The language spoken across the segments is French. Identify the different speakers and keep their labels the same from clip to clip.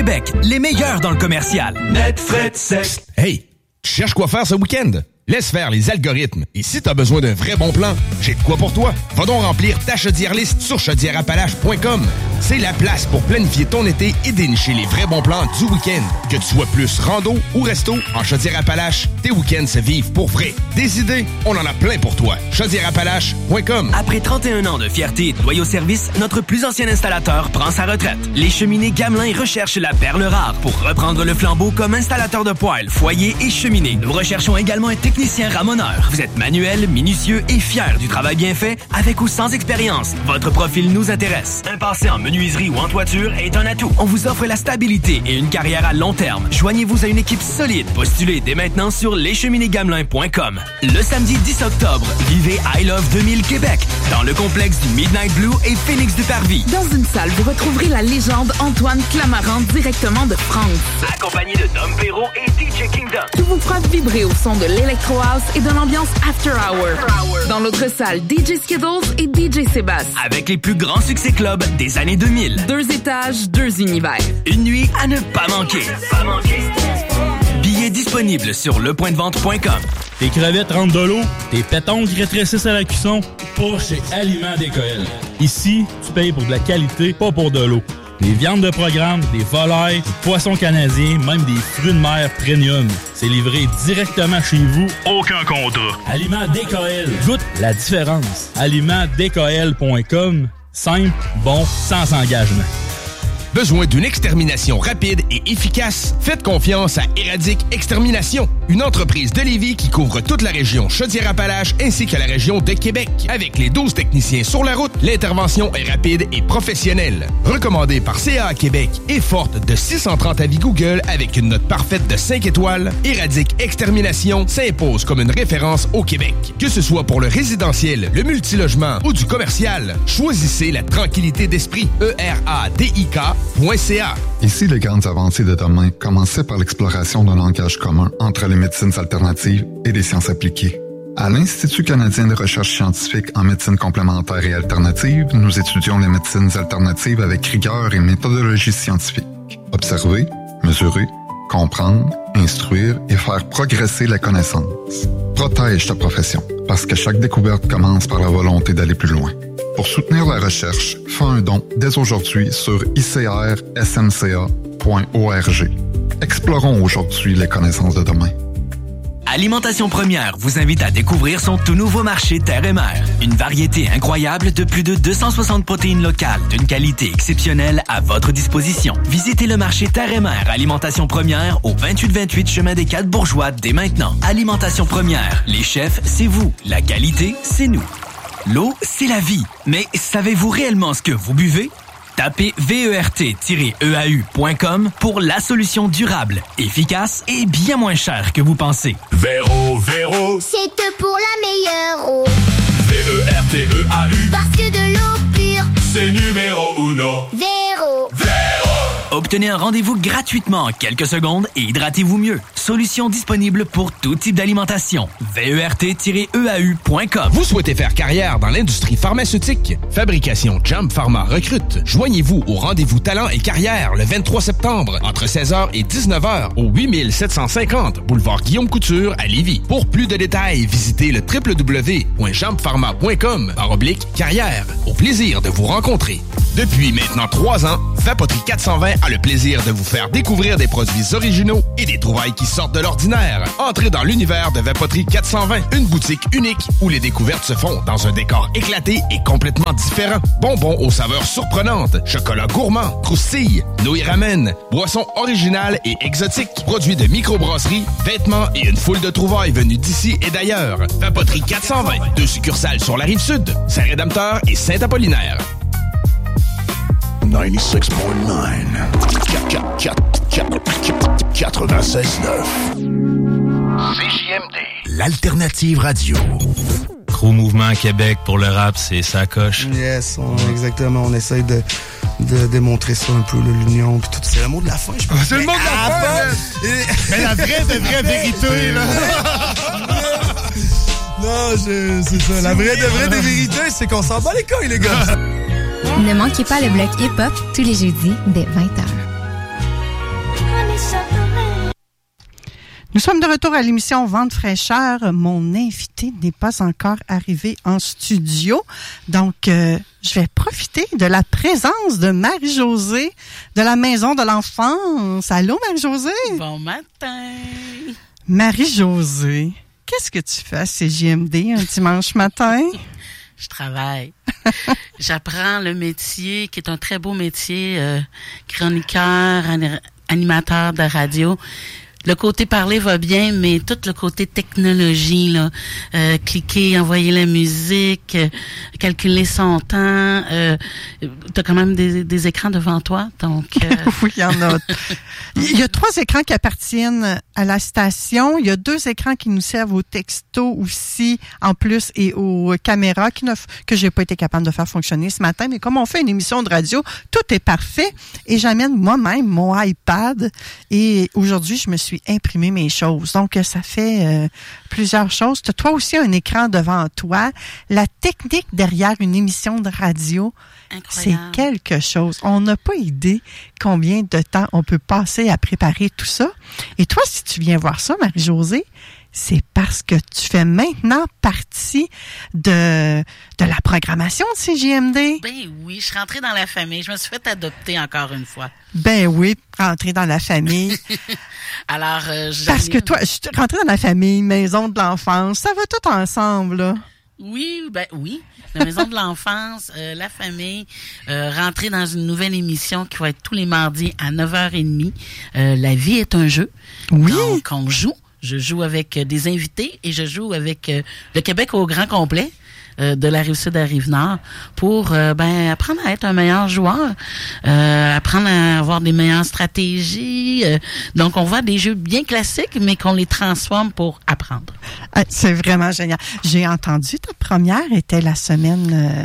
Speaker 1: Québec, les meilleurs dans le commercial.
Speaker 2: Net, frais, sec.
Speaker 3: Hey, tu cherches quoi faire ce week-end? Laisse faire les algorithmes. Et si t'as besoin d'un vrai bon plan, j'ai de quoi pour toi. Va donc remplir ta chaudière liste sur chaudièreappalaches.com. C'est la place pour planifier ton été et dénicher les vrais bons plans du week-end. Que tu sois plus rando ou resto, en Chaudière-Appalaches, tes week-ends se vivent pour vrai. Des idées, on en a plein pour toi. chaudièreappalaches.com.
Speaker 1: Après 31 ans de fierté et de loyaux services, notre plus ancien installateur prend sa retraite. Les cheminées Gamelin recherchent la perle rare pour reprendre le flambeau comme installateur de poêles, foyer et cheminée. Nous recherchons également un technicien ramoneur. Vous êtes manuel, minutieux et fier du travail bien fait, avec ou sans expérience. Votre profil nous intéresse. Un passé en menuiserie ou en toiture est un atout. On vous offre la stabilité et une carrière à long terme. Joignez-vous à une équipe solide. Postulez dès maintenant sur lescheminéesgamelin.com. Le samedi 10 octobre, vivez I Love 2000 Québec dans le complexe du Midnight Blue et Phoenix du Parvis.
Speaker 4: Dans une salle, vous retrouverez la légende Antoine Clamaran directement de France.
Speaker 1: Accompagné de Dom Perrault et DJ Kingdom.
Speaker 4: Tout vous fera vibrer au son de l'Electro House et de l'ambiance After Hour. Dans l'autre salle, DJ Skittles et DJ Sébastien.
Speaker 1: Avec les plus grands succès clubs des années 2000.
Speaker 4: 2 étages, 2 univers.
Speaker 1: Une nuit à ne pas manquer. Billets disponibles sur lepointdevente.com.
Speaker 5: Tes crevettes rentrent de l'eau, tes pétons qui rétrécissent à la cuisson, pas chez Aliments DKL. Ici, tu payes pour de la qualité, pas pour de l'eau. Des viandes de programme, des volailles, des poissons canadiens, même des fruits de mer premium. C'est livré directement chez vous, aucun contrat. Aliments DKL. Goûte la différence. alimentsdkl.com. Simple, bon, sans engagement.
Speaker 3: Besoin d'une extermination rapide et efficace? Faites confiance à Éradique Extermination, une entreprise de Lévis qui couvre toute la région Chaudière-Appalaches ainsi que la région de Québec. Avec les 12 techniciens sur la route, l'intervention est rapide et professionnelle. Recommandée par CA Québec et forte de 630 avis Google avec une note parfaite de 5 étoiles, Éradique Extermination s'impose comme une référence au Québec. Que ce soit pour le résidentiel, le multilogement ou du commercial, choisissez la tranquillité d'esprit. ERADIK.ca.
Speaker 6: Ici, les grandes avancées de demain commençaient par l'exploration d'un langage commun entre les médecines alternatives et les sciences appliquées. À l'Institut canadien de recherche scientifique en médecine complémentaire et alternative, nous étudions les médecines alternatives avec rigueur et méthodologie scientifique. Observer, mesurer, comprendre, instruire et faire progresser la connaissance. Protège ta profession, parce que chaque découverte commence par la volonté d'aller plus loin. Pour soutenir la recherche, fais un don dès aujourd'hui sur icrsmca.org. Explorons aujourd'hui les connaissances de demain.
Speaker 1: Alimentation Première vous invite à découvrir son tout nouveau marché Terre et Mer. Une variété incroyable de plus de 260 protéines locales d'une qualité exceptionnelle à votre disposition. Visitez le marché Terre et Mer Alimentation Première au 2828 chemin des 4 Bourgeois dès maintenant. Alimentation Première, les chefs, c'est vous. La qualité, c'est nous. L'eau, c'est la vie. Mais savez-vous réellement ce que vous buvez? Tapez VERT-EAU.com pour la solution durable, efficace et bien moins chère que vous pensez.
Speaker 2: Véro,
Speaker 7: c'est pour la meilleure eau.
Speaker 2: VERTEAU.
Speaker 7: Parce que de l'eau pure,
Speaker 2: c'est numéro uno.
Speaker 7: Véro.
Speaker 1: Obtenez un rendez-vous gratuitement en quelques secondes et hydratez-vous mieux. Solution disponible pour tout type d'alimentation. VERT-EAU.com.
Speaker 3: Vous souhaitez faire carrière dans l'industrie pharmaceutique? Fabrication Jump Pharma recrute. Joignez-vous au rendez-vous talent et carrière le 23 septembre entre 16h et 19h au 8750 boulevard Guillaume Couture à Lévis. Pour plus de détails, visitez le www.jumppharma.com/carrière. Au plaisir de vous rencontrer. Depuis maintenant 3 ans, Vapoterie 420 a le plaisir de vous faire découvrir des produits originaux et des trouvailles qui sortent de l'ordinaire. Entrez dans l'univers de Vapoterie 420, une boutique unique où les découvertes se font dans un décor éclaté et complètement différent. Bonbons aux saveurs surprenantes, chocolat gourmand, croustilles, nouilles ramen, boissons originales et exotiques, produits de microbrasserie, vêtements et une foule de trouvailles venues d'ici et d'ailleurs. Vapoterie 420, 2 succursales sur la Rive-Sud, Saint-Rédempteur et Saint-Apollinaire.
Speaker 2: 96.9 96.9 CJMD, l'alternative radio.
Speaker 8: Gros mouvement à Québec pour le rap, c'est sa coche.
Speaker 9: Yes, exactement. On essaye de démontrer ça un peu, l'union puis tout. C'est le mot de la fin, je pense.
Speaker 10: C'est le mot de la fin! Mais la vraie vérité, là!
Speaker 9: Non, c'est ça. La vraie des vérités, c'est qu'on s'en bat les couilles, les gars!
Speaker 11: Ne manquez pas le bloc hip-hop tous les jeudis dès 20h. Nous sommes de retour à l'émission Vente fraîcheur. Mon invité n'est pas encore arrivé en studio. Donc, je vais profiter de la présence de Marie-Josée de la Maison de l'Enfance. Allô, Marie-Josée?
Speaker 12: Bon matin!
Speaker 11: Marie-Josée, qu'est-ce que tu fais à CJMD un dimanche matin?
Speaker 12: Je travaille. J'apprends le métier, qui est un très beau métier, chroniqueur, animateur de radio. Le côté parler va bien, mais tout le côté technologie, là, cliquer, envoyer la musique, calculer son temps, t'as quand même des écrans devant toi, donc...
Speaker 11: Oui, il y en a. Il y a 3 écrans qui appartiennent à la station. Il y a 2 écrans qui nous servent aux textos aussi, en plus, et aux caméras que j'ai pas été capable de faire fonctionner ce matin. Mais comme on fait une émission de radio, tout est parfait. Et j'amène moi-même mon iPad. Et aujourd'hui, je me suis imprimé mes choses. Donc, ça fait plusieurs choses. Tu as toi aussi un écran devant toi. La technique derrière une émission de radio, c'est quelque chose. On n'a pas idée combien de temps on peut passer à préparer tout ça. Et toi, si tu viens voir ça, Marie-Josée, c'est parce que tu fais maintenant partie de la programmation de CJMD.
Speaker 12: Ben oui, je suis rentrée dans la famille. Je me suis fait adopter encore une fois.
Speaker 11: Ben oui, rentrer dans la famille.
Speaker 12: Alors,
Speaker 11: parce que toi, je suis rentrée dans la famille, Maison de l'Enfance, ça va tout ensemble, là.
Speaker 12: Oui, ben oui. La Maison de l'Enfance, la famille, rentrer dans une nouvelle émission qui va être tous les mardis à 9h30. La vie est un jeu.
Speaker 11: Oui.
Speaker 12: Donc, on joue. Je joue avec des invités et je joue avec le Québec au grand complet de la Rive-Sud à Rive-Nord pour apprendre à être un meilleur joueur, apprendre à avoir des meilleures stratégies. Donc, on voit des jeux bien classiques, mais qu'on les transforme pour apprendre.
Speaker 11: C'est vraiment génial. J'ai entendu ta première était la semaine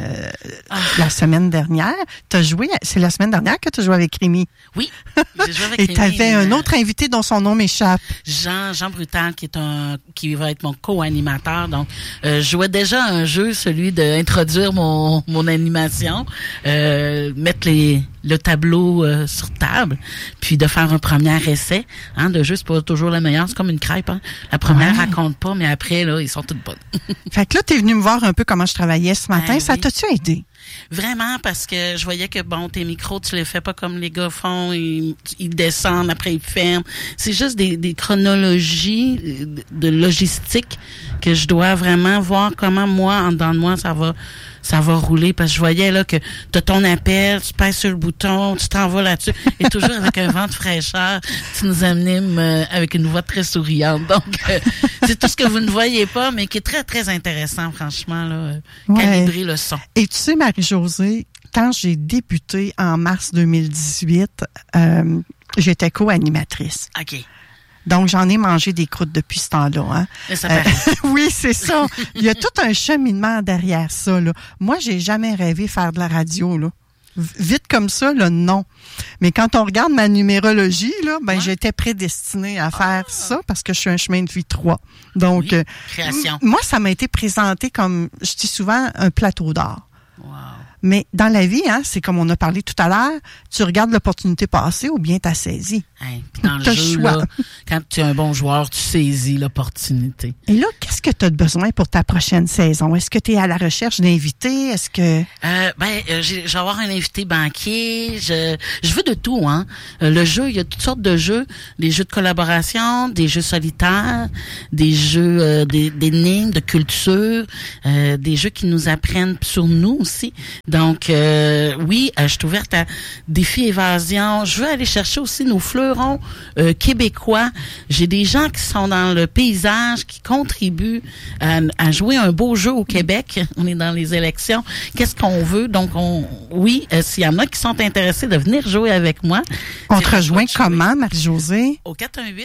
Speaker 11: dernière. T'as joué, c'est la semaine dernière que tu as joué avec Rémi.
Speaker 12: Oui, j'ai joué avec
Speaker 11: Et
Speaker 12: Rémi.
Speaker 11: Et tu avais un autre invité dont son nom m'échappe.
Speaker 12: Jean Brutal, qui va être mon co-animateur. Donc, je jouais déjà un jeu, celui d'introduire mon animation, mettre le tableau sur table, puis de faire un premier essai. De jeu, c'est pas toujours la meilleure, c'est comme une crêpe. La première raconte pas, mais après, là, ils sont toutes bonnes.
Speaker 11: Fait que là, t'es venu me voir un peu comment je travaillais ce matin. Ça t'a-tu aidé?
Speaker 12: Vraiment, parce que je voyais que, tes micros, tu les fais pas comme les gars font, ils descendent, après ils ferment. C'est juste des chronologies de logistique que je dois vraiment voir comment moi, en dedans de moi, ça va rouler, parce que je voyais là que t'as ton appel, tu pèses sur le bouton, tu t'en vas là-dessus, et toujours avec un vent de fraîcheur, tu nous animes avec une voix très souriante. Donc, c'est tout ce que vous ne voyez pas, mais qui est très, très intéressant, franchement, là, calibrer le son.
Speaker 11: Et tu sais, Marie-Josée, quand j'ai débuté en mars 2018, j'étais co-animatrice.
Speaker 12: OK.
Speaker 11: Donc, j'en ai mangé des croûtes depuis ce temps-là. Hein.
Speaker 12: Mais ça paraît.
Speaker 11: Oui, c'est ça. Il y a tout un cheminement derrière ça. Là. Moi, j'ai jamais rêvé faire de la radio. Là. Vite comme ça, là, non. Mais quand on regarde ma numérologie, là, j'étais prédestinée à faire ça parce que je suis un chemin de vie 3. Donc,
Speaker 12: création.
Speaker 11: Moi, ça m'a été présenté comme, je dis souvent, un plateau d'or.
Speaker 12: Wow.
Speaker 11: Mais dans la vie, c'est comme on a parlé tout à l'heure, tu regardes l'opportunité passer ou bien t'as saisi.
Speaker 12: Puis dans le jeu, là, quand tu es un bon joueur, tu saisis l'opportunité.
Speaker 11: Et là, qu'est-ce que tu as besoin pour ta prochaine saison? Est-ce que tu es à la recherche d'invités? Est-ce que...
Speaker 12: je vais avoir un invité banquier. Je veux de tout, hein. Le jeu, il y a toutes sortes de jeux. Des jeux de collaboration, des jeux solitaires, des jeux d'énigmes, de culture, des jeux qui nous apprennent sur nous aussi. Donc, oui, je suis ouverte à défis évasion. Je veux aller chercher aussi nos fleurons québécois. J'ai des gens qui sont dans le paysage, qui contribuent à jouer un beau jeu au Québec. On est dans les élections. Qu'est-ce qu'on veut? Donc, s'il y en a qui sont intéressés de venir jouer avec moi.
Speaker 11: On te rejoint comment, Marie-Josée?
Speaker 12: Au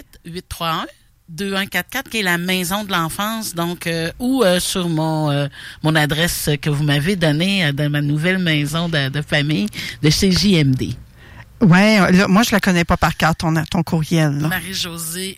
Speaker 12: 418-831-2144, qui est la Maison de l'Enfance, donc ou sur mon adresse que vous m'avez donnée dans ma nouvelle maison de famille de chez JMD.
Speaker 11: Ouais, là, moi je la connais pas par cœur ton courriel.
Speaker 12: Marie-Josée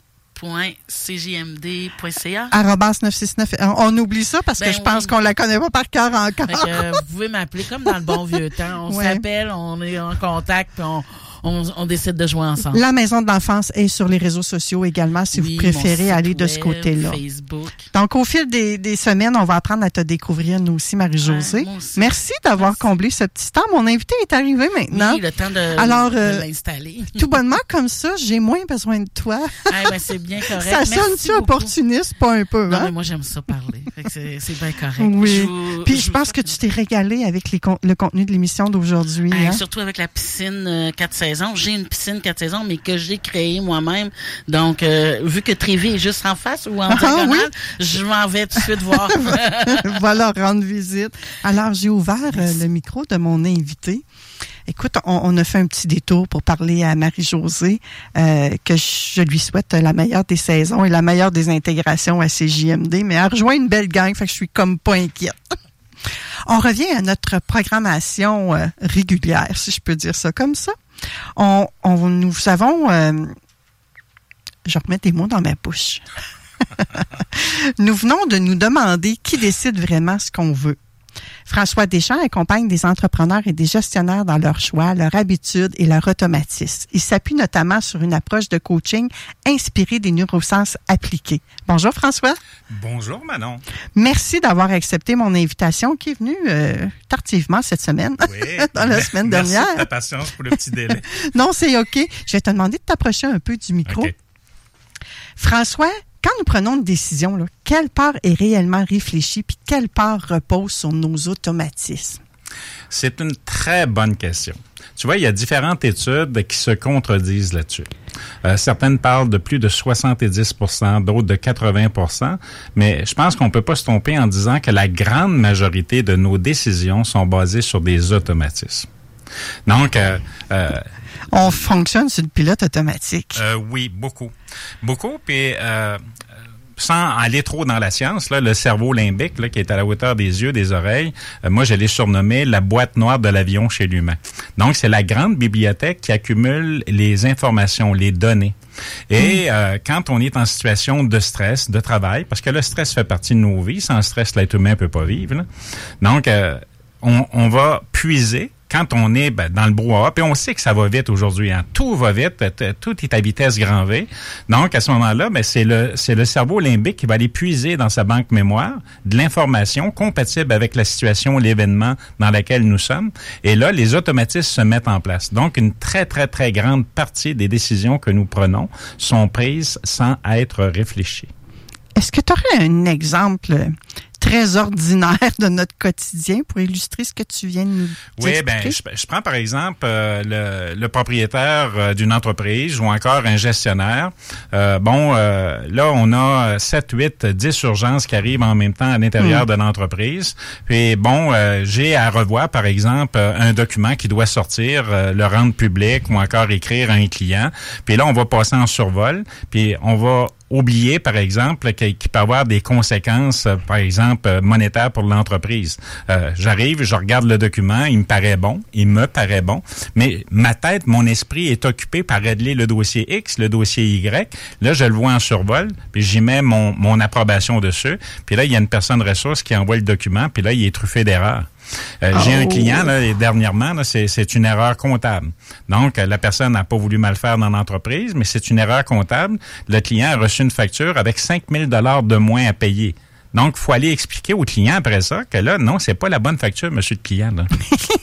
Speaker 12: B.cjmd.ca
Speaker 11: @969. On oublie ça parce que je pense qu'on la connaît pas par cœur encore.
Speaker 12: Vous pouvez m'appeler comme dans le bon vieux temps. On s'appelle, on est en contact, puis on décide de jouer ensemble.
Speaker 11: La Maison de l'enfance est sur les réseaux sociaux également, si vous préférez aller de ce côté-là.
Speaker 12: Facebook.
Speaker 11: Donc, au fil des semaines, on va apprendre à te découvrir, nous aussi, Marie-Josée.
Speaker 12: Ouais,
Speaker 11: merci d'avoir comblé ce petit temps. Mon invité est arrivé maintenant.
Speaker 12: Oui, le temps de l'installer.
Speaker 11: Tout bonnement, comme ça, j'ai moins besoin de toi.
Speaker 12: C'est bien correct.
Speaker 11: Ça sonne-tu opportuniste, pas un peu,
Speaker 12: Non,
Speaker 11: hein?
Speaker 12: mais moi, j'aime ça parler. C'est bien correct.
Speaker 11: Oui. Puis je pense que tu t'es régalé avec le contenu de l'émission d'aujourd'hui. Hein?
Speaker 12: Surtout avec la piscine 4 saisons. J'ai une piscine 4 saisons, mais que j'ai créée moi-même. Donc, vu que Trévis est juste en face ou en diagonale, je m'en vais tout de suite voir.
Speaker 11: Voilà, rendre visite. Alors, j'ai ouvert le micro de mon invité. Écoute, on a fait un petit détour pour parler à Marie-Josée, que je lui souhaite la meilleure des saisons et la meilleure des intégrations à CJMD, mais elle rejoint une belle gang, fait que je suis comme pas inquiète. On revient à notre programmation régulière, si je peux dire ça comme ça. Nous avons... je remets des mots dans ma bouche. Nous venons de nous demander qui décide vraiment ce qu'on veut. François Deschamps accompagne des entrepreneurs et des gestionnaires dans leurs choix, leurs habitudes et leur automatisme. Il s'appuie notamment sur une approche de coaching inspirée des neurosciences appliquées. Bonjour François.
Speaker 13: Bonjour Manon.
Speaker 11: Merci d'avoir accepté mon invitation qui est venue tardivement cette semaine, dans la semaine dernière.
Speaker 13: Merci de ta patience pour le petit délai.
Speaker 11: Non, c'est OK. Je vais te demander de t'approcher un peu du micro. Okay. François, quand nous prenons une décision, là, quelle part est réellement réfléchie puis quelle part repose sur nos automatismes?
Speaker 13: C'est une très bonne question. Tu vois, il y a différentes études qui se contredisent là-dessus. Certaines parlent de plus de 70%, d'autres de 80%, mais je pense qu'on peut pas se tromper en disant que la grande majorité de nos décisions sont basées sur des automatismes. Donc,
Speaker 11: on fonctionne sur le pilote automatique.
Speaker 13: Oui, beaucoup. Beaucoup, puis sans aller trop dans la science, là, le cerveau limbique, là, qui est à la hauteur des yeux, des oreilles, moi, je l'ai surnommé la boîte noire de l'avion chez l'humain. Donc, c'est la grande bibliothèque qui accumule les informations, les données. Et quand on est en situation de stress, de travail, parce que le stress fait partie de nos vies, sans stress, l'être humain ne peut pas vivre, là. Donc, on va puiser quand on est dans le brouhaha, puis on sait que ça va vite aujourd'hui, hein. Tout va vite, tout est à vitesse grand V. Donc, à ce moment-là, c'est le cerveau limbique qui va aller puiser dans sa banque mémoire de l'information compatible avec la situation, l'événement dans lequel nous sommes. Et là, les automatismes se mettent en place. Donc, une très, très, très grande partie des décisions que nous prenons sont prises sans être réfléchies.
Speaker 11: Est-ce que tu aurais un exemple très ordinaire de notre quotidien pour illustrer ce que tu viens de nous expliquer?
Speaker 13: Oui, je prends par exemple le propriétaire d'une entreprise ou encore un gestionnaire. Là, on a 7, 8, 10 urgences qui arrivent en même temps à l'intérieur de l'entreprise. Puis j'ai à revoir par exemple un document qui doit sortir, le rendre public ou encore écrire à un client. Puis là, on va passer en survol, puis on va oublier, par exemple, qu'il peut y avoir des conséquences, par exemple, monétaires pour l'entreprise. J'arrive, je regarde le document, il me paraît bon, mais ma tête, mon esprit est occupé par régler le dossier X, le dossier Y. Là, je le vois en survol, puis j'y mets mon approbation dessus. Puis là, il y a une personne ressource qui envoie le document, puis là, il est truffé d'erreurs. J'ai un client, là, et dernièrement, là, c'est une erreur comptable. Donc, la personne n'a pas voulu mal faire dans l'entreprise, mais c'est une erreur comptable. Le client a reçu une facture avec 5 000 $ de moins à payer. Donc, il faut aller expliquer au client après ça que là, non, c'est pas la bonne facture, monsieur le client, là.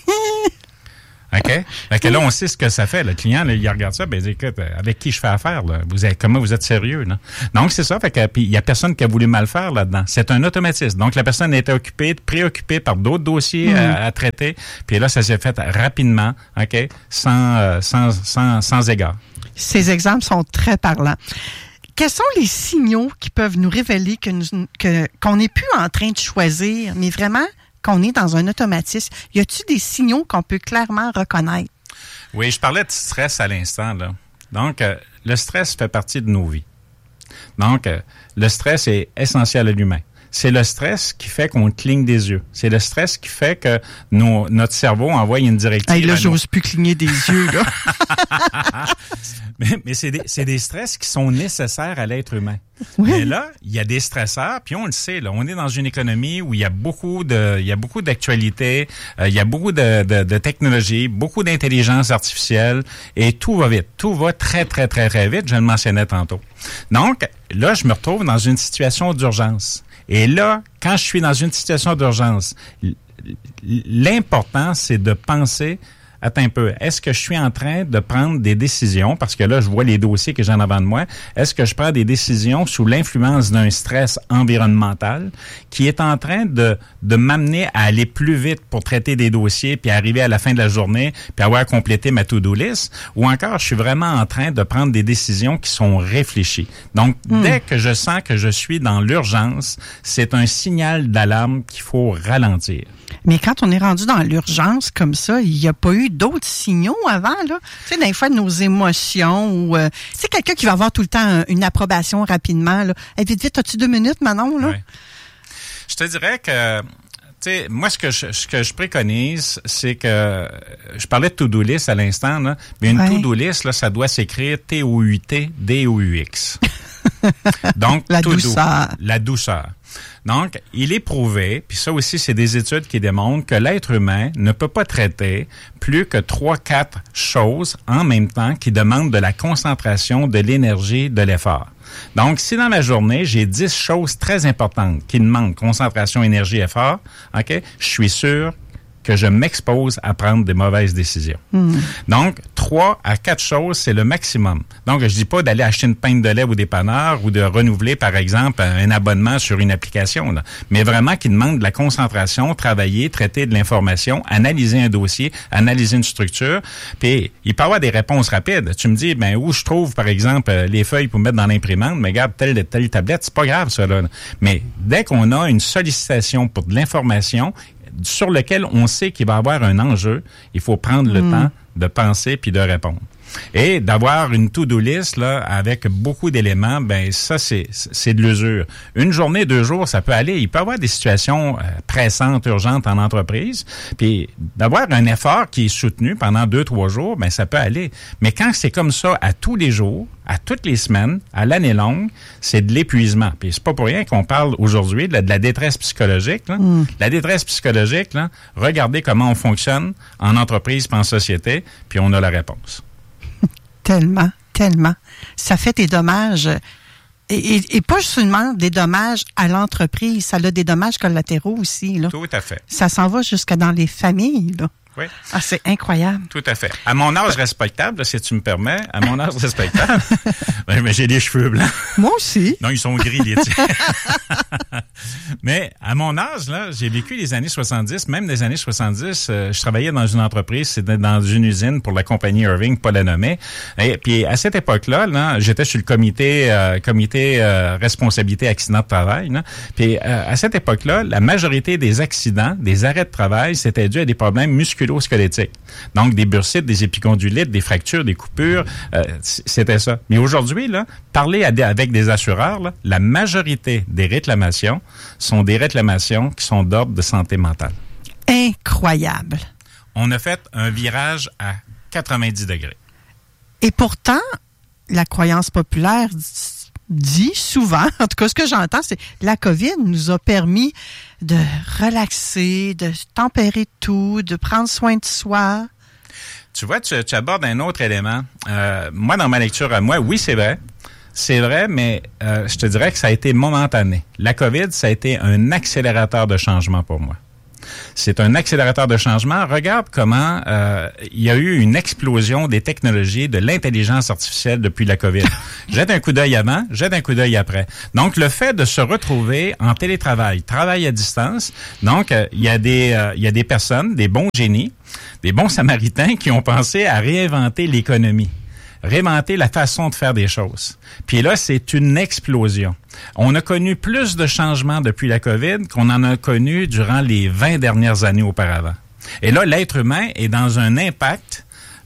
Speaker 13: OK? Fait que là, on sait ce que ça fait. Le client, là, il regarde ça, il dit, écoute, avec qui je fais affaire, là? Comment vous êtes sérieux, là? Donc, c'est ça. Fait que, puis, il y a personne qui a voulu mal faire là-dedans. C'est un automatisme. Donc, la personne était préoccupée par d'autres dossiers à traiter. Puis là, ça s'est fait rapidement, OK? Sans égard.
Speaker 11: Ces exemples sont très parlants. Quels sont les signaux qui peuvent nous révéler qu'on n'est plus en train de choisir, mais vraiment qu'on est dans un automatisme? Y a-t-il des signaux qu'on peut clairement reconnaître?
Speaker 13: Oui, je parlais de stress à l'instant, là. Donc, le stress fait partie de nos vies. Donc, le stress est essentiel à l'humain. c'est le stress qui fait qu'on cligne des yeux. C'est le stress qui fait que notre cerveau envoie une directive.
Speaker 11: Hey, là, j'ose plus cligner des yeux, là.
Speaker 13: mais c'est des stress qui sont nécessaires à l'être humain.
Speaker 11: Oui.
Speaker 13: Mais là, il y a des stresseurs, puis on le sait, là, on est dans une économie où il y a beaucoup d'actualités, il y a beaucoup de technologies, beaucoup d'intelligence artificielle, et tout va vite. Tout va très, très, très, très vite, je le mentionnais tantôt. Donc, là, je me retrouve dans une situation d'urgence. Et là, quand je suis dans une situation d'urgence, l'important, c'est de penser, attends un peu, est-ce que je suis en train de prendre des décisions, parce que là, je vois les dossiers que j'ai en avant de moi, est-ce que je prends des décisions sous l'influence d'un stress environnemental qui est en train de m'amener à aller plus vite pour traiter des dossiers, puis arriver à la fin de la journée, puis avoir complété ma to-do list, ou encore je suis vraiment en train de prendre des décisions qui sont réfléchies. Donc, dès que je sens que je suis dans l'urgence, c'est un signal d'alarme qu'il faut ralentir.
Speaker 11: Mais quand on est rendu dans l'urgence comme ça, il n'y a pas eu d'autres signaux avant, là? Tu sais, des fois, nos émotions ou... c'est quelqu'un qui va avoir tout le temps une approbation rapidement, là. Hey, vite, as-tu 2 minutes, Manon, là?
Speaker 13: Oui. Je te dirais que... Tu sais, moi, ce que je préconise, c'est que... Je parlais de to-do list à l'instant, là. Mais une to-do list, là, ça doit s'écrire T-O-U-T-D-O-U-X. Donc,
Speaker 11: la douceur.
Speaker 13: La douceur. Donc, il est prouvé, puis ça aussi, c'est des études qui démontrent que l'être humain ne peut pas traiter plus que 3-4 choses en même temps qui demandent de la concentration, de l'énergie, de l'effort. Donc, si dans ma journée, j'ai 10 choses très importantes qui demandent concentration, énergie, effort, OK, je suis sûr que je m'expose à prendre des mauvaises décisions. Donc, 3 à 4 choses, c'est le maximum. Donc, je dis pas d'aller acheter une pinte de lait au dépanneur ou de renouveler, par exemple, un abonnement sur une application, là. Mais vraiment qui demande de la concentration, travailler, traiter de l'information, analyser un dossier, analyser une structure. Puis, il peut y avoir des réponses rapides. Tu me dis, où je trouve, par exemple, les feuilles pour mettre dans l'imprimante, mais regarde, telle tablette, c'est pas grave, ça, là. Mais dès qu'on a une sollicitation pour de l'information, sur lequel on sait qu'il va y avoir un enjeu, il faut prendre le temps de penser puis de répondre. Et d'avoir une to-do list là avec beaucoup d'éléments, ça c'est de l'usure. Une journée, 2 jours, ça peut aller. Il peut y avoir des situations pressantes, urgentes en entreprise, puis d'avoir un effort qui est soutenu pendant 2-3 jours, ça peut aller. Mais quand c'est comme ça à tous les jours, à toutes les semaines, à l'année longue, c'est de l'épuisement. Puis c'est pas pour rien qu'on parle aujourd'hui de la détresse psychologique. Là. La détresse psychologique, là, regardez comment on fonctionne en entreprise puis en société, puis on a la réponse.
Speaker 11: Tellement, tellement. Ça fait des dommages. Et pas seulement des dommages à l'entreprise, ça a des dommages collatéraux aussi. Là.
Speaker 13: Tout à fait.
Speaker 11: Ça s'en va jusque dans les familles, là.
Speaker 13: Oui.
Speaker 11: Ah, c'est incroyable.
Speaker 13: Tout à fait. À mon âge respectable, si tu me permets, à mon âge respectable, mais j'ai des cheveux blancs.
Speaker 11: Moi aussi.
Speaker 13: Non, ils sont gris, les tiens. Mais à mon âge, là, j'ai vécu les années 70, même des années 70, je travaillais dans une entreprise, c'était dans une usine pour la compagnie Irving, pas la nommer. Et puis à cette époque-là, là, j'étais sur le comité responsabilité accident de travail. Là. Puis à cette époque-là, la majorité des accidents, des arrêts de travail, c'était dû à des problèmes musculo-squelettiques. Donc des bursites, des épicondylites, des fractures, des coupures, c'était ça. Mais aujourd'hui, là, parler avec des assureurs, là, la majorité des réclamations sont des réclamations qui sont d'ordre de santé mentale.
Speaker 11: Incroyable.
Speaker 13: On a fait un virage à 90 degrés.
Speaker 11: Et pourtant, la croyance populaire dit souvent, en tout cas ce que j'entends, c'est la COVID nous a permis de relaxer, de tempérer tout, de prendre soin de soi.
Speaker 13: Tu vois, tu abordes un autre élément. Moi, dans ma lecture à moi, oui, c'est vrai. C'est vrai, mais je te dirais que ça a été momentané. La COVID, ça a été un accélérateur de changement pour moi. C'est un accélérateur de changement. Regarde comment il y a eu une explosion des technologies, de l'intelligence artificielle depuis la COVID. Jette un coup d'œil avant, jette un coup d'œil après. Donc, le fait de se retrouver en télétravail, travail à distance, donc il y a des personnes, des bons génies, des bons samaritains qui ont pensé à réinventer l'économie. Réinventer la façon de faire des choses. Puis là, c'est une explosion. On a connu plus de changements depuis la COVID qu'on en a connu durant les 20 dernières années auparavant. Et là, l'être humain est dans un impact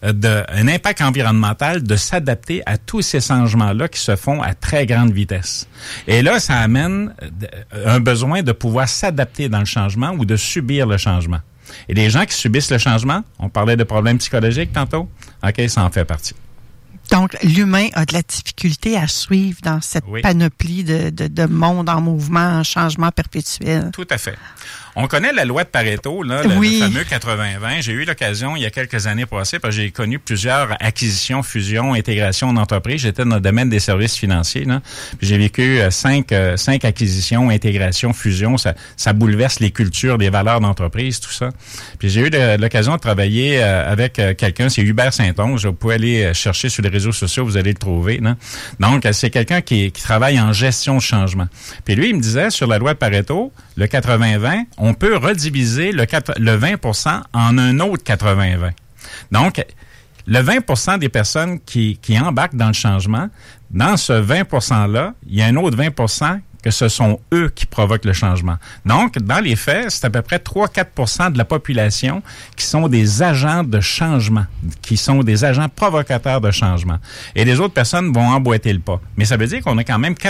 Speaker 13: un impact environnemental de s'adapter à tous ces changements-là qui se font à très grande vitesse. Et là, ça amène un besoin de pouvoir s'adapter dans le changement ou de subir le changement. Et les gens qui subissent le changement, on parlait de problèmes psychologiques tantôt, OK, ça en fait partie.
Speaker 11: Donc, l'humain a de la difficulté à suivre dans cette panoplie de monde en mouvement, en changement perpétuel.
Speaker 13: Tout à fait. On connaît la loi de Pareto, là, le fameux 80-20. J'ai eu l'occasion, il y a quelques années passées, parce que j'ai connu plusieurs acquisitions, fusions, intégrations d'entreprises. J'étais dans le domaine des services financiers, là. Puis j'ai vécu cinq acquisitions, intégrations, fusions. Ça bouleverse les cultures, les valeurs d'entreprise, tout ça. Puis j'ai eu l'occasion de travailler avec quelqu'un, c'est Hubert Saint-Onge. Vous pouvez aller chercher sur les réseaux sociaux, vous allez le trouver, là. Donc, c'est quelqu'un qui travaille en gestion de changement. Puis lui, il me disait, sur la loi de Pareto, le 80-20, on peut rediviser le 20% en un autre 80-20. Donc, le 20% des personnes qui embarquent dans le changement, dans ce 20%-là, il y a un autre 20% que ce sont eux qui provoquent le changement. Donc, dans les faits, c'est à peu près 3-4% de la population qui sont des agents de changement, qui sont des agents provocateurs de changement. Et les autres personnes vont emboîter le pas. Mais ça veut dire qu'on a quand même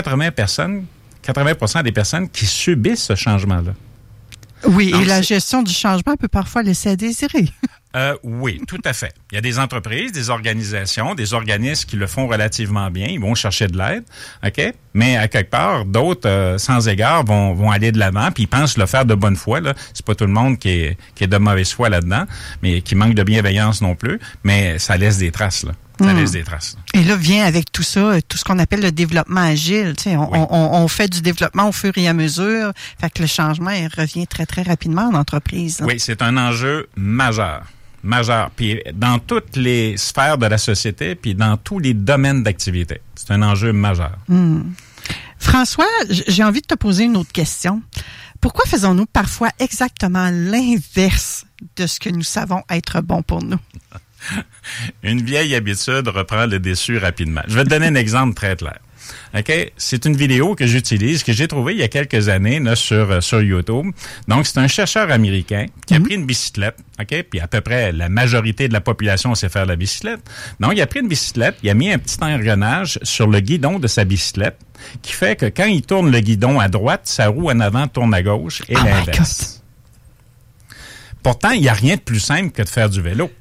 Speaker 13: 80% des personnes qui subissent ce changement-là.
Speaker 11: Oui, donc, et la gestion du changement peut parfois laisser à désirer.
Speaker 13: Oui, tout à fait. Il y a des entreprises, des organisations, des organismes qui le font relativement bien. Ils vont chercher de l'aide, OK? Mais à quelque part, d'autres, sans égard, vont aller de l'avant, puis ils pensent le faire de bonne foi. Là, c'est pas tout le monde qui est de mauvaise foi là-dedans, mais qui manque de bienveillance non plus. Mais ça laisse des traces, là. Ça laisse des traces.
Speaker 11: Et là, vient avec tout ça, tout ce qu'on appelle le développement agile. Tu sais, on fait du développement au fur et à mesure. Fait que le changement, il revient très, très rapidement en entreprise. Là.
Speaker 13: Oui, c'est un enjeu majeur. Puis dans toutes les sphères de la société, puis dans tous les domaines d'activité. C'est un enjeu majeur.
Speaker 11: François, j'ai envie de te poser une autre question. Pourquoi faisons-nous parfois exactement l'inverse de ce que nous savons être bon pour nous?
Speaker 13: Une vieille habitude reprend le dessus rapidement. Je vais te donner un exemple très clair. OK? C'est une vidéo que j'utilise, que j'ai trouvée il y a quelques années là, sur YouTube. Donc, c'est un chercheur américain qui a pris une bicyclette, OK? Puis à peu près la majorité de la population sait faire la bicyclette. Donc, il a pris une bicyclette, il a mis un petit engrenage sur le guidon de sa bicyclette qui fait que quand il tourne le guidon à droite, sa roue en avant tourne à gauche et l'inverse. Pourtant, il n'y a rien de plus simple que de faire du vélo.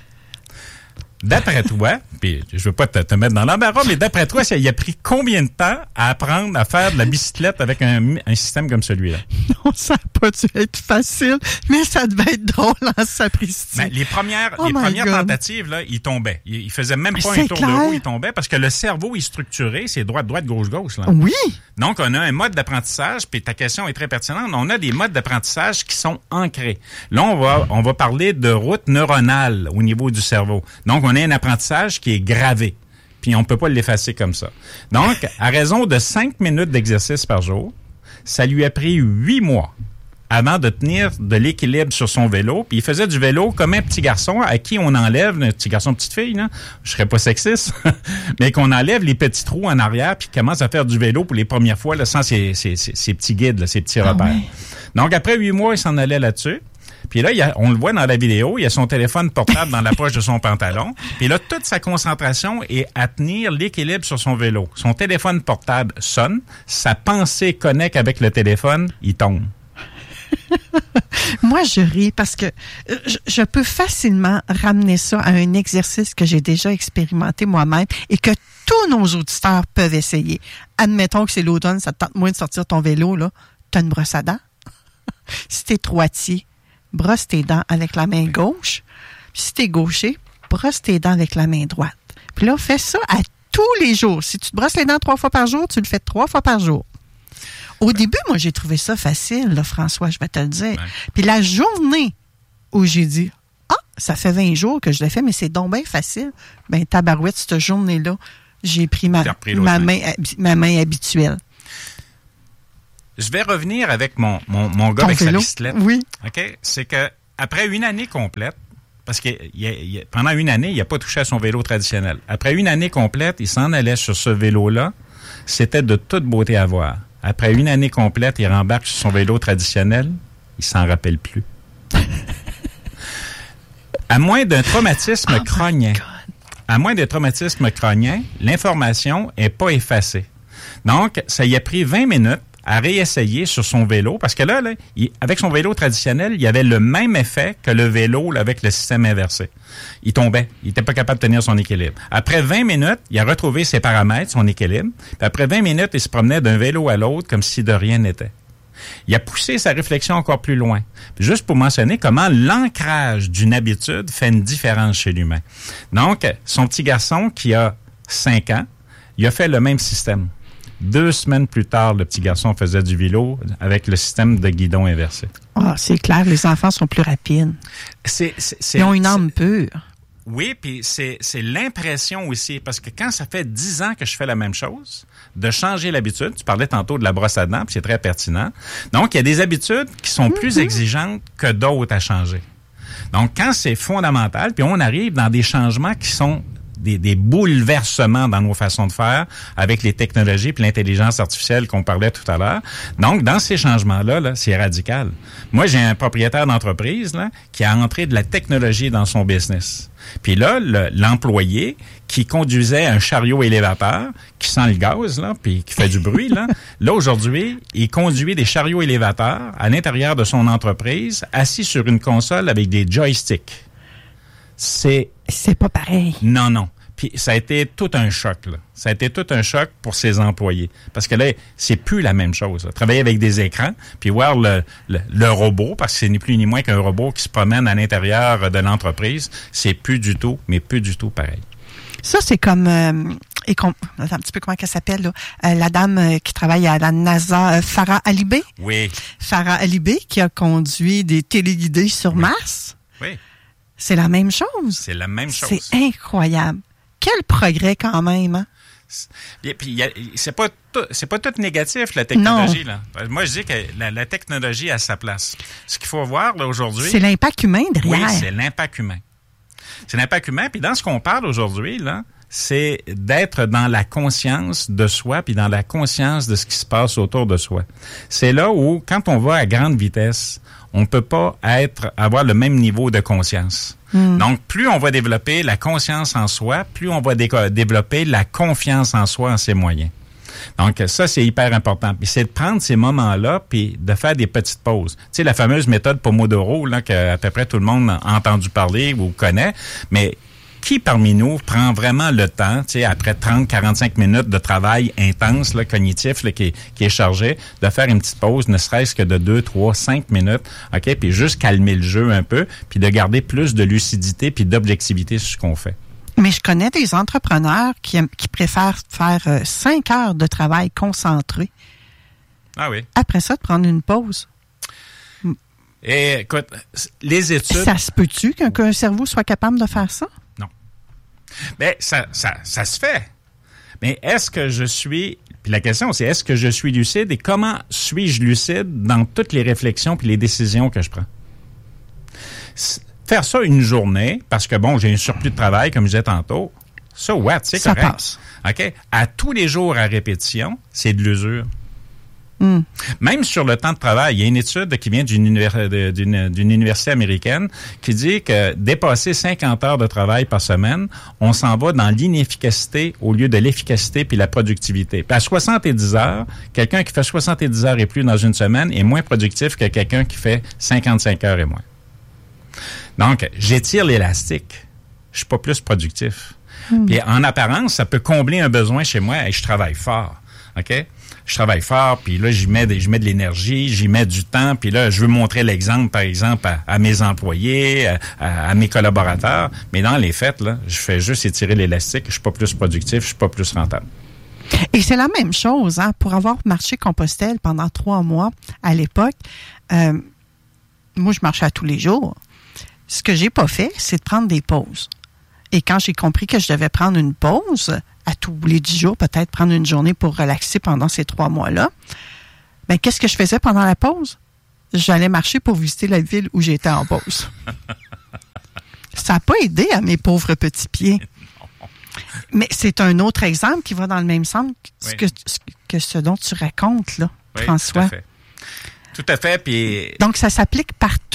Speaker 13: D'après toi, puis je veux pas te mettre dans l'embarras, mais d'après toi, il a pris combien de temps à apprendre à faire de la bicyclette avec un système comme celui-là?
Speaker 11: Non, ça n'a pas dû être facile, mais ça devait être drôle en sapristi.
Speaker 13: Ben, les premières tentatives, là, il tombait. Il faisait même pas un tour de roue, il tombait, parce que le cerveau est structuré, c'est droite-droite, gauche-gauche. Là.
Speaker 11: Oui!
Speaker 13: Donc, on a un mode d'apprentissage, puis ta question est très pertinente, on a des modes d'apprentissage qui sont ancrés. Là, on va parler de route neuronale au niveau du cerveau. Donc, on a un apprentissage qui est gravé, puis on peut pas l'effacer comme ça. Donc, à raison de 5 minutes d'exercice par jour, ça lui a pris 8 mois avant de tenir de l'équilibre sur son vélo. Puis il faisait du vélo comme un petit garçon à qui on enlève, un petit garçon, petite fille, là, je serais pas sexiste, mais qu'on enlève les petits trous en arrière puis commence à faire du vélo pour les premières fois là, sans ses petits guides, là, ses petits repères. Oui. Donc, après 8 mois, il s'en allait là-dessus. Puis là, on le voit dans la vidéo, il y a son téléphone portable dans la poche de son pantalon. Puis là, toute sa concentration est à tenir l'équilibre sur son vélo. Son téléphone portable sonne, sa pensée connecte avec le téléphone, il tombe.
Speaker 11: Moi, je ris parce que je peux facilement ramener ça à un exercice que j'ai déjà expérimenté moi-même et que tous nos auditeurs peuvent essayer. Admettons que c'est l'automne, ça te tente moins de sortir ton vélo, là. T'as une brosse à dents. Si t'es droitier, brosse tes dents avec la main gauche. Puis si t'es gaucher, brosse tes dents avec la main droite. Puis là, fais ça à tous les jours. Si tu te brosses les dents 3 fois par jour, tu le fais 3 fois par jour. Au début, moi, j'ai trouvé ça facile, là, François, je vais te le dire. Ouais. Puis la journée où j'ai dit, ça fait 20 jours que je l'ai fait, mais c'est donc bien facile. Ben, tabarouette, cette journée-là, j'ai pris ma main habituelle.
Speaker 13: Je vais revenir avec mon gars avec sa bicyclette.
Speaker 11: Oui.
Speaker 13: OK? C'est que après une année complète, parce que pendant une année, il n'a pas touché à son vélo traditionnel. Après une année complète, il s'en allait sur ce vélo-là. C'était de toute beauté à voir. Après une année complète, il rembarque sur son vélo traditionnel. Il s'en rappelle plus. À moins d'un traumatisme crânien. À moins d'un traumatisme crânien, l'information est pas effacée. Donc, ça y a pris 20 minutes à réessayer sur son vélo, parce que là, avec son vélo traditionnel, il y avait le même effet que le vélo là, avec le système inversé. Il tombait. Il n'était pas capable de tenir son équilibre. Après 20 minutes, il a retrouvé ses paramètres, son équilibre. Puis après 20 minutes, il se promenait d'un vélo à l'autre comme si de rien n'était. Il a poussé sa réflexion encore plus loin. Puis juste pour mentionner comment l'ancrage d'une habitude fait une différence chez l'humain. Donc, son petit garçon qui a 5 ans, il a fait le même système. 2 semaines plus tard, le petit garçon faisait du vélo avec le système de guidon inversé.
Speaker 11: Ah, c'est clair, les enfants sont plus rapides. Ils ont une âme pure.
Speaker 13: Oui, puis c'est l'impression aussi, parce que quand ça fait 10 ans que je fais la même chose, de changer l'habitude, tu parlais tantôt de la brosse à dents, puis c'est très pertinent. Donc, il y a des habitudes qui sont plus exigeantes que d'autres à changer. Donc, quand c'est fondamental, puis on arrive dans des changements qui sont des bouleversements dans nos façons de faire avec les technologies puis l'intelligence artificielle qu'on parlait tout à l'heure. Donc, dans ces changements-là, c'est radical. Moi, j'ai un propriétaire d'entreprise là, qui a entré de la technologie dans son business. Puis là, l'employé qui conduisait un chariot élévateur, qui sent le gaz, là, puis qui fait du bruit, là aujourd'hui, il conduit des chariots élévateurs à l'intérieur de son entreprise, assis sur une console avec des joysticks. C'est
Speaker 11: pas pareil.
Speaker 13: Non. Puis ça a été tout un choc, là. Ça a été tout un choc pour ses employés. Parce que là, c'est plus la même chose. Là. Travailler avec des écrans, puis voir le robot, parce que c'est ni plus ni moins qu'un robot qui se promène à l'intérieur de l'entreprise, c'est plus du tout pareil.
Speaker 11: Ça, c'est comme... attends un petit peu comment elle s'appelle, là. La dame qui travaille à la NASA, Farah Alibé.
Speaker 13: Oui.
Speaker 11: Farah Alibé qui a conduit des téléguidés sur Mars.
Speaker 13: Oui.
Speaker 11: C'est la même chose.
Speaker 13: C'est la même chose.
Speaker 11: C'est incroyable. Quel progrès quand même, hein?
Speaker 13: Et puis, c'est pas tout négatif, la technologie. Là. Moi, je dis que la technologie a sa place. Ce qu'il faut voir là, aujourd'hui...
Speaker 11: C'est l'impact humain derrière.
Speaker 13: Oui, c'est l'impact humain. C'est l'impact humain. Puis dans ce qu'on parle aujourd'hui, là, c'est d'être dans la conscience de soi puis dans la conscience de ce qui se passe autour de soi. C'est là où, quand on va à grande vitesse, on ne peut pas avoir le même niveau de conscience. Donc, plus on va développer la conscience en soi, plus on va développer la confiance en soi, en ses moyens. Donc, ça, c'est hyper important. Puis c'est de prendre ces moments-là puis de faire des petites pauses. Tu sais, la fameuse méthode Pomodoro, là, que à peu près tout le monde a entendu parler ou connaît, mais qui parmi nous prend vraiment le temps, tu sais, après 30-45 minutes de travail intense, là, cognitif, là, qui est chargé, de faire une petite pause, ne serait-ce que de 2, 3, 5 minutes, OK, puis juste calmer le jeu un peu, puis de garder plus de lucidité puis d'objectivité sur ce qu'on fait.
Speaker 11: Mais je connais des entrepreneurs qui préfèrent faire 5 heures de travail concentré.
Speaker 13: Ah oui.
Speaker 11: Après ça, de prendre une pause.
Speaker 13: Et écoute, les études...
Speaker 11: Ça se peut-tu qu'un cerveau soit capable de faire ça?
Speaker 13: Non. Bien, ça se fait. Mais est-ce que je suis... Puis la question, c'est est-ce que je suis lucide et comment suis-je lucide dans toutes les réflexions puis les décisions que je prends? Faire ça une journée, parce que, bon, j'ai un surplus de travail, comme je disais tantôt, c'est correct.
Speaker 11: Ça passe.
Speaker 13: OK? À tous les jours à répétition, c'est de l'usure. Même sur le temps de travail, il y a une étude qui vient d'une université américaine qui dit que dépasser 50 heures de travail par semaine, on s'en va dans l'inefficacité au lieu de l'efficacité puis la productivité. Puis à 70 heures, quelqu'un qui fait 70 heures et plus dans une semaine est moins productif que quelqu'un qui fait 55 heures et moins. Donc, j'étire l'élastique. Je suis pas plus productif. Puis en apparence, ça peut combler un besoin chez moi et je travaille fort. OK? Je travaille fort, puis là, j'y mets de l'énergie, j'y mets du temps, puis là, je veux montrer l'exemple, par exemple, à mes employés, à mes collaborateurs. Mais dans les faits, là, je fais juste étirer l'élastique, je suis pas plus productif, je suis pas plus rentable.
Speaker 11: Et c'est la même chose, hein, pour avoir marché Compostelle pendant 3 mois à l'époque. Moi, je marchais à tous les jours. Ce que j'ai pas fait, c'est de prendre des pauses. Et quand j'ai compris que je devais prendre une pause, à tous les 10 jours, peut-être prendre une journée pour relaxer pendant ces 3 mois-là, bien, qu'est-ce que je faisais pendant la pause? J'allais marcher pour visiter la ville où j'étais en pause. Ça n'a pas aidé à mes pauvres petits pieds. Mais c'est un autre exemple qui va dans le même sens que ce dont tu racontes, là, François.
Speaker 13: Tout à fait. Puis...
Speaker 11: Donc, ça s'applique partout.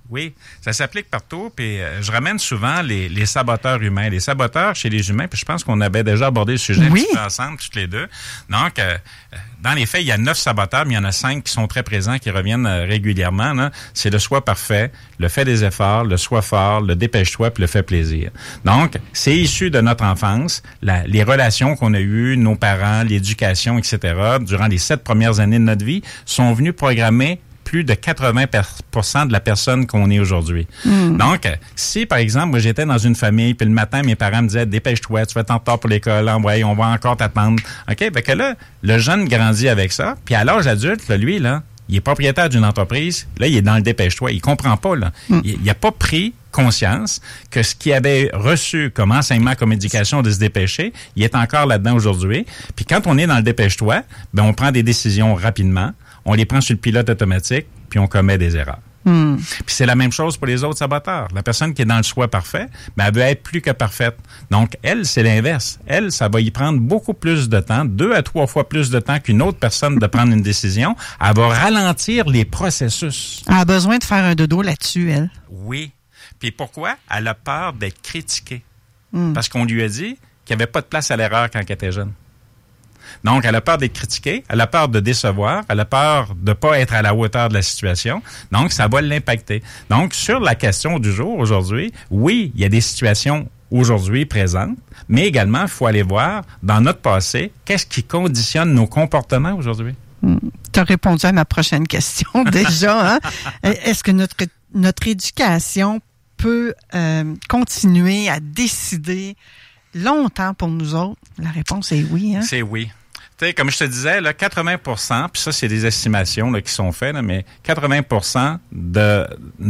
Speaker 13: Oui, ça s'applique partout. Puis je ramène souvent les saboteurs humains. Les saboteurs chez les humains, puis je pense qu'on avait déjà abordé le sujet un petit peu ensemble, toutes les deux. Donc, dans les faits, il y a 9 saboteurs, mais il y en a 5 qui sont très présents, qui reviennent régulièrement. Là. C'est le soi parfait, le fait des efforts, le soi fort, le dépêche-toi, puis le fait plaisir. Donc, c'est issu de notre enfance, les relations qu'on a eues, nos parents, l'éducation, etc., durant les 7 premières années de notre vie, sont venus programmer plus de 80% de la personne qu'on est aujourd'hui. Donc, si, par exemple, moi, j'étais dans une famille, puis le matin, mes parents me disaient « Dépêche-toi, tu vas être en retard pour l'école, ouais, on va encore t'attendre. » OK? Fait que là, le jeune grandit avec ça, puis à l'âge adulte, là, lui, là, il est propriétaire d'une entreprise, là, il est dans le dépêche-toi. Il comprend pas, là. Il a pas pris conscience que ce qu'il avait reçu comme enseignement, comme éducation de se dépêcher, il est encore là-dedans aujourd'hui. Puis quand on est dans le dépêche-toi, ben on prend des décisions rapidement, on les prend sur le pilote automatique, puis on commet des erreurs. Puis c'est la même chose pour les autres saboteurs. La personne qui est dans le soi parfait, ben elle veut être plus que parfaite. Donc, elle, c'est l'inverse. Elle, ça va y prendre beaucoup plus de temps, 2 à 3 fois plus de temps qu'une autre personne de prendre une décision. Elle va ralentir les processus.
Speaker 11: Elle a besoin de faire un dodo là-dessus, elle.
Speaker 13: Oui. Puis pourquoi? Elle a peur d'être critiquée. Parce qu'on lui a dit qu'il n'y avait pas de place à l'erreur quand elle était jeune. Donc, elle a peur d'être critiquée, elle a peur de décevoir, elle a peur de pas être à la hauteur de la situation. Donc, ça va l'impacter. Donc, sur la question du jour aujourd'hui, oui, il y a des situations aujourd'hui présentes, mais également, il faut aller voir dans notre passé, qu'est-ce qui conditionne nos comportements aujourd'hui?
Speaker 11: Tu as répondu à ma prochaine question déjà. Hein? Est-ce que notre éducation peut continuer à décider longtemps pour nous autres? La réponse est oui. Hein?
Speaker 13: C'est oui. Tu sais, comme je te disais, là, 80%, puis ça, c'est des estimations là, qui sont faites, là, mais 80% de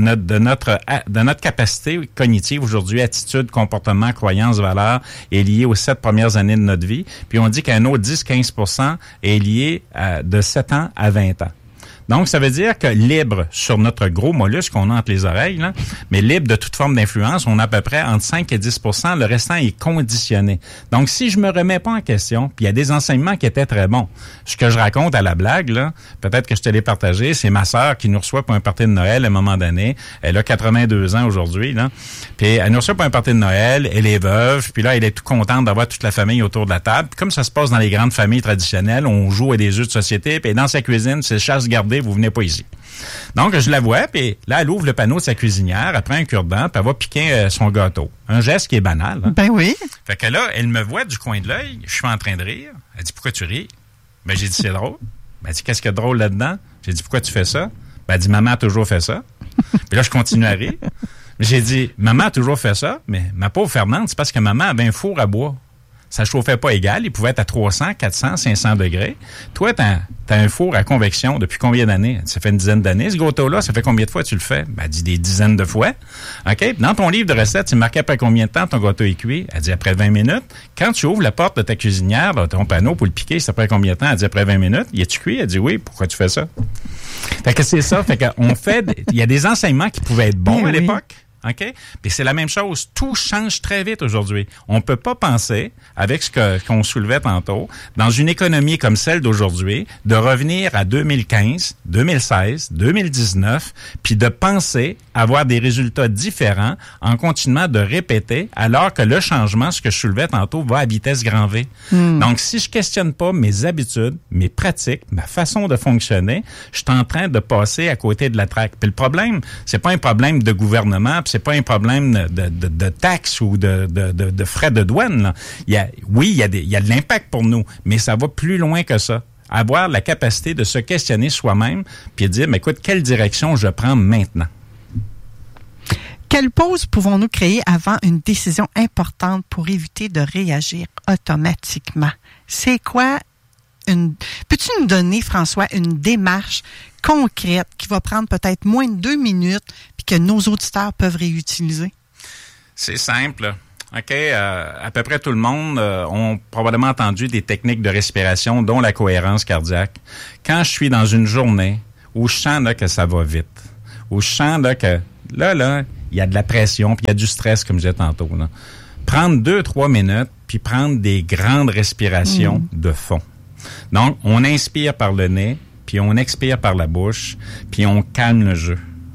Speaker 13: notre capacité cognitive aujourd'hui, attitude, comportement, croyance, valeur, est liée aux 7 premières années de notre vie. Puis on dit qu'un autre 10-15% est lié de 7 ans à 20 ans. Donc, ça veut dire que libre sur notre gros mollusque qu'on a entre les oreilles, là, mais libre de toute forme d'influence, on a à peu près entre 5 et 10%. Le restant est conditionné. Donc, si je me remets pas en question, puis il y a des enseignements qui étaient très bons. Ce que je raconte à la blague, là, peut-être que je te l'ai partagé, c'est ma sœur qui nous reçoit pour un party de Noël à un moment donné. Elle a 82 ans aujourd'hui, là. Puis elle nous reçoit pour un party de Noël, elle est veuve, puis là, elle est tout contente d'avoir toute la famille autour de la table. Puis comme ça se passe dans les grandes familles traditionnelles, on joue à des jeux de société, puis dans sa cuisine, c'est chasse gardée, vous venez pas ici. Donc, je la vois, puis là, elle ouvre le panneau de sa cuisinière, elle prend un cure-dent, puis elle va piquer son gâteau. Un geste qui est banal. Hein?
Speaker 11: Ben oui.
Speaker 13: Fait que là, elle me voit du coin de l'œil, je suis en train de rire. Elle dit, pourquoi tu ris? Ben, j'ai dit, c'est drôle. Ben, elle dit, qu'est-ce qu'il y a de drôle là-dedans? J'ai dit, pourquoi tu fais ça? Ben, elle dit, maman a toujours fait ça. Puis là, je continue à rire. J'ai dit, maman a toujours fait ça, mais ma pauvre Fernande, c'est parce que maman avait un four à bois. Ça chauffait pas égal. Il pouvait être à 300, 400, 500 degrés. Toi, t'as un four à convection depuis combien d'années? Ça fait une dizaine d'années. Ce gâteau-là, ça fait combien de fois tu le fais? Ben, elle dit des dizaines de fois. OK? Dans ton livre de recettes, tu marquais après combien de temps ton gâteau est cuit? Elle dit après 20 minutes. Quand tu ouvres la porte de ta cuisinière, là, ton panneau pour le piquer, c'est après combien de temps? Elle dit après 20 minutes. Y a-tu cuit? Elle dit oui. Pourquoi tu fais ça? Fait que c'est ça. Fait qu'on fait, il y a des enseignements qui pouvaient être bons à l'époque. OK? Puis c'est la même chose. Tout change très vite aujourd'hui. On peut pas penser, avec qu'on soulevait tantôt, dans une économie comme celle d'aujourd'hui, de revenir à 2015, 2016, 2019, puis de penser avoir des résultats différents en continuant de répéter, alors que le changement, ce que je soulevais tantôt, va à vitesse grand V. Donc, si je questionne pas mes habitudes, mes pratiques, ma façon de fonctionner, je suis en train de passer à côté de la traque. Puis le problème, c'est pas un problème de gouvernement, puis c'est pas un problème de taxes ou de frais de douane. Là. Il y a de l'impact pour nous, mais ça va plus loin que ça. Avoir la capacité de se questionner soi-même puis de dire, mais écoute, quelle direction je prends maintenant?
Speaker 11: Quelle pause pouvons-nous créer avant une décision importante pour éviter de réagir automatiquement? C'est quoi peux-tu nous donner, François, une démarche concrète qui va prendre peut-être moins de 2 minutes puis que nos auditeurs peuvent réutiliser?
Speaker 13: C'est simple. OK, à peu près tout le monde ont probablement entendu des techniques de respiration, dont la cohérence cardiaque. Quand je suis dans une journée où je sens là, que ça va vite, où je sens là, que là, il y a de la pression, puis il y a du stress, comme je disais tantôt, là. Prendre 2-3 minutes, puis prendre des grandes respirations de fond. Donc, on inspire par le nez, puis on expire par la bouche, puis on calme le jeu.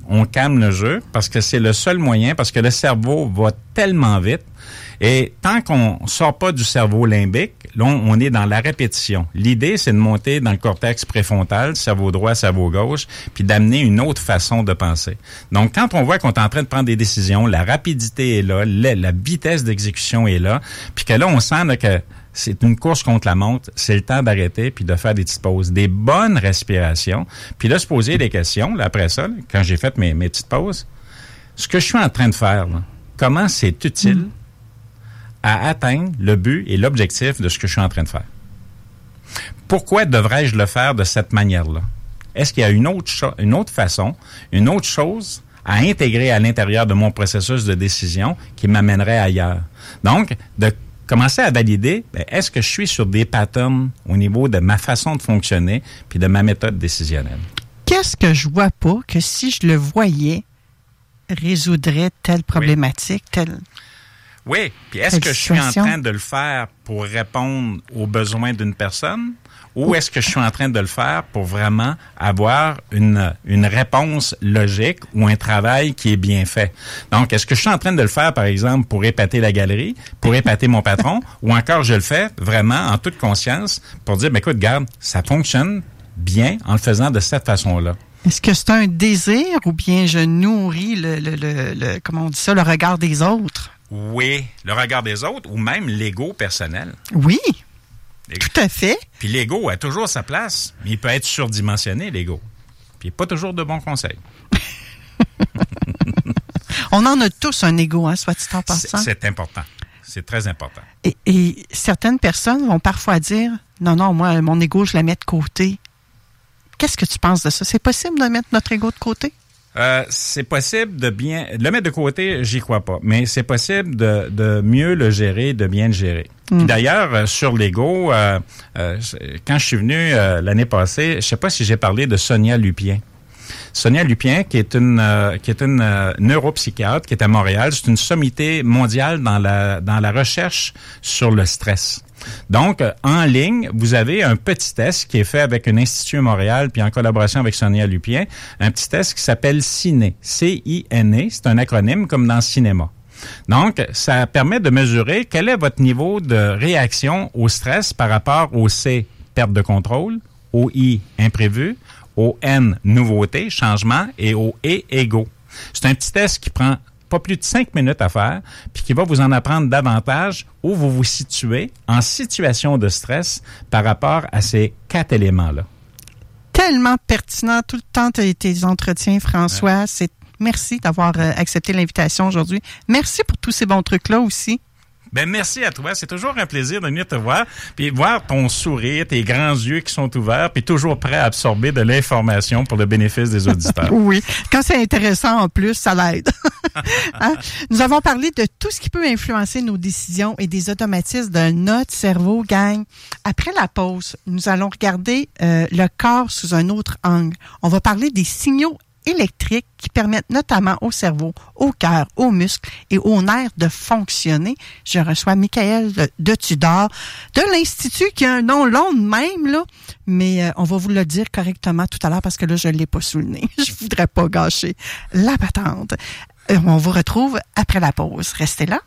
Speaker 13: on calme le jeu parce que c'est le seul moyen, parce que le cerveau va tellement vite. Et tant qu'on sort pas du cerveau limbique, là, on est dans la répétition. L'idée, c'est de monter dans le cortex préfrontal, cerveau droit, cerveau gauche, puis d'amener une autre façon de penser. Donc, quand on voit qu'on est en train de prendre des décisions, la rapidité est là, la vitesse d'exécution est là, puis que là, on sent là, que c'est une course contre la montre, c'est le temps d'arrêter puis de faire des petites pauses, des bonnes respirations, puis là, se poser des questions. Là, après ça, là, quand j'ai fait mes petites pauses, ce que je suis en train de faire, là, comment c'est utile à atteindre le but et l'objectif de ce que je suis en train de faire. Pourquoi devrais-je le faire de cette manière-là? Est-ce qu'il y a une autre façon, une autre chose à intégrer à l'intérieur de mon processus de décision qui m'amènerait ailleurs? Donc, de commencer à valider, est-ce que je suis sur des patterns au niveau de ma façon de fonctionner puis de ma méthode décisionnelle?
Speaker 11: Qu'est-ce que je vois pas que si je le voyais, résoudrait telle problématique, telle...
Speaker 13: Oui, puis est-ce que je suis en train de le faire pour répondre aux besoins d'une personne ou est-ce que je suis en train de le faire pour vraiment avoir une réponse logique ou un travail qui est bien fait? Donc, est-ce que je suis en train de le faire, par exemple, pour épater la galerie, pour épater mon patron, ou encore je le fais vraiment en toute conscience pour dire, écoute, regarde, ça fonctionne bien en le faisant de cette façon-là?
Speaker 11: Est-ce que c'est un désir ou bien je nourris le comment on dit ça, le regard des autres?
Speaker 13: Oui, le regard des autres ou même l'ego personnel.
Speaker 11: Oui, tout à fait.
Speaker 13: Puis l'ego a toujours sa place, mais il peut être surdimensionné, l'ego. Puis pas toujours de bons conseils.
Speaker 11: On en a tous un ego, hein, soit dit en passant.
Speaker 13: C'est important. C'est très important.
Speaker 11: Et certaines personnes vont parfois dire, non, moi, mon ego, je la mets de côté. Qu'est-ce que tu penses de ça? C'est possible de mettre notre ego de côté?
Speaker 13: C'est possible de le mettre de côté, j'y crois pas, mais c'est possible de mieux le gérer, de bien le gérer. Puis d'ailleurs, sur l'ego, quand je suis venu l'année passée, je sais pas si j'ai parlé de Sonia Lupien. Sonia Lupien, qui est une neuropsychiatre, qui est à Montréal, c'est une sommité mondiale dans la recherche sur le stress. Donc, en ligne, vous avez un petit test qui est fait avec un institut à Montréal, puis en collaboration avec Sonia Lupien, un petit test qui s'appelle CINE, C-I-N-E, c'est un acronyme comme dans le cinéma. Donc, ça permet de mesurer quel est votre niveau de réaction au stress par rapport au C, perte de contrôle, au I, imprévu, au N, nouveauté, changement, et au E, égo. C'est un petit test qui prend pas plus de 5 minutes à faire, puis qui va vous en apprendre davantage où vous vous situez en situation de stress par rapport à ces 4 éléments-là.
Speaker 11: Tellement pertinent tout le temps tes entretiens, François.
Speaker 13: Ouais.
Speaker 11: Merci d'avoir accepté l'invitation aujourd'hui. Merci pour tous ces bons trucs-là aussi.
Speaker 13: Ben merci à toi. C'est toujours un plaisir de venir te voir, puis voir ton sourire, tes grands yeux qui sont ouverts, puis toujours prêt à absorber de l'information pour le bénéfice des auditeurs.
Speaker 11: Oui. Quand c'est intéressant en plus, ça l'aide. Hein? Nous avons parlé de tout ce qui peut influencer nos décisions et des automatismes de notre cerveau, gang. Après la pause, nous allons regarder le corps sous un autre angle. On va parler des signaux électriques qui permettent notamment au cerveau, au cœur, aux muscles et aux nerfs de fonctionner. Je reçois Michael de Tudor de l'Institut qui a un nom long de même, là, mais on va vous le dire correctement tout à l'heure parce que là, je ne l'ai pas sous le nez. Je voudrais pas gâcher la patente. On vous retrouve après la pause. Restez là.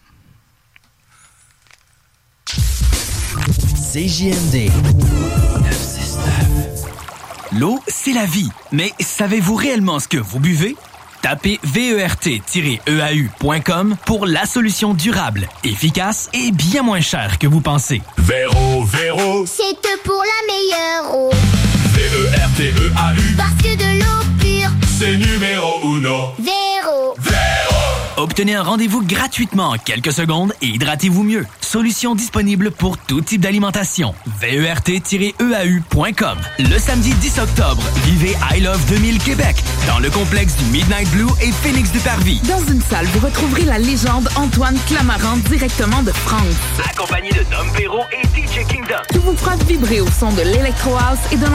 Speaker 1: CJMD 969. L'eau, c'est la vie. Mais savez-vous réellement ce que vous buvez? Tapez VERT-EAU.com pour la solution durable, efficace et bien moins chère que vous pensez.
Speaker 2: Véro,
Speaker 7: c'est pour la meilleure eau.
Speaker 2: VERTEAU.
Speaker 7: Parce que de l'eau pure,
Speaker 2: c'est numéro uno.
Speaker 7: Véro.
Speaker 1: Obtenez un rendez-vous gratuitement en quelques secondes et hydratez-vous mieux. Solution disponible pour tout type d'alimentation. VERT-EAU.com. Le samedi 10 octobre, vivez I Love 2000 Québec dans le complexe du Midnight Blue et Phoenix de Parvis.
Speaker 4: Dans une salle, vous retrouverez la légende Antoine Clamaran directement de France.
Speaker 1: Accompagné de Dom Perrault et DJ Kingdom.
Speaker 4: Qui vous fera vibrer au son de l'Electro House et de